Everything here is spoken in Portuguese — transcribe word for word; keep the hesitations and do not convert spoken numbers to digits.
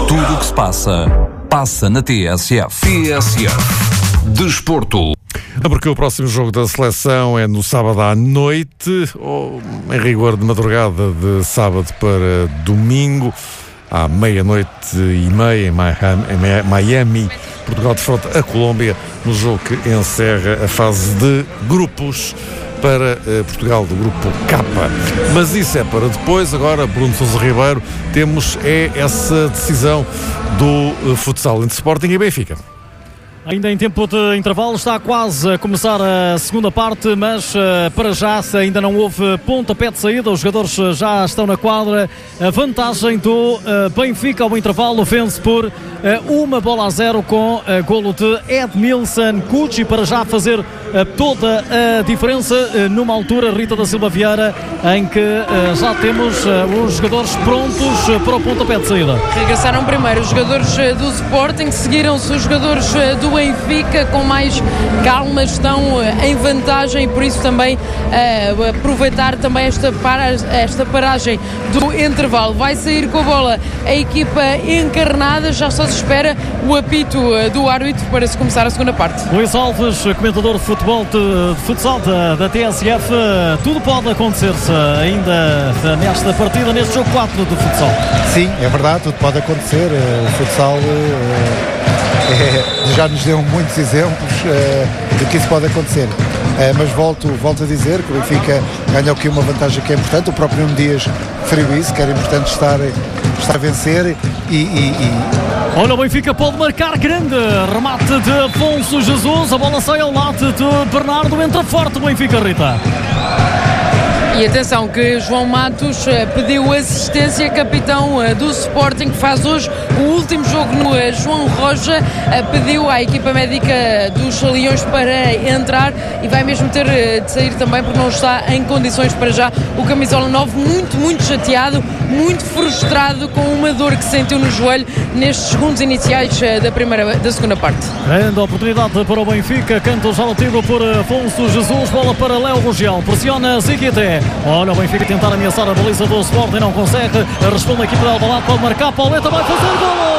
Tudo o que se passa, passa na T S F. T S F Desporto. Porque o próximo jogo da seleção é no sábado à noite, ou em rigor de madrugada de sábado para domingo, à meia-noite e meia em Miami. Portugal defronta a Colômbia no jogo que encerra a fase de grupos para uh, Portugal do grupo K. Mas isso é para depois. Agora, Bruno Sousa Ribeiro, temos é essa decisão do uh, futsal entre Sporting e Benfica. Ainda em tempo de intervalo, está quase a começar a segunda parte, mas uh, para já ainda não houve pontapé de saída, os jogadores já estão na quadra. A vantagem do uh, Benfica ao intervalo vence por uh, uma bola a zero com uh, golo de Edmilson Cucci, para já fazer uh, toda a diferença uh, numa altura, Rita da Silva Vieira, em que uh, já temos uh, os jogadores prontos uh, para o pontapé de saída. Regressaram primeiro os jogadores uh, do Sporting, seguiram-se os jogadores uh, do Benfica, com mais calma, estão uh, em vantagem, e por isso também uh, aproveitar também esta, para, esta paragem do intervalo. Vai sair com a bola a equipa encarnada, já só se espera o apito uh, do árbitro para se começar a segunda parte. Luís Alves, comentador de futebol de, de futsal da, da T S F, uh, tudo pode acontecer-se ainda uh, nesta partida, neste jogo quatro de futsal. Sim, é verdade, tudo pode acontecer. Uh, o futsal uh, É, já nos deu muitos exemplos uh, de que isso pode acontecer, uh, mas volto, volto a dizer que o Benfica ganha aqui uma vantagem que é importante. O próprio Nuno Dias referiu isso, que era importante estar, estar a vencer e, e, e... Olha, o Benfica pode marcar grande remate de Afonso Jesus, a bola sai ao lado de Bernardo, entra forte o Benfica, Rita. E atenção que João Matos uh, pediu assistência, capitão uh, do Sporting, que faz hoje o último jogo no uh, João Roja, uh, pediu à equipa médica dos Leões para entrar e vai mesmo ter uh, de sair também, porque não está em condições para já. O camisola nove muito, muito chateado, muito frustrado com uma dor que sentiu no joelho nestes segundos iniciais uh, da, primeira, da segunda parte. Grande oportunidade para o Benfica, canto já batido por Afonso Jesus, bola para Léo Rogel, pressiona Ziquité. Olha o Benfica tentar ameaçar a baliza do Sporting, não consegue, responde a equipe de Alvalade, pode marcar, Pauleta vai fazer golo!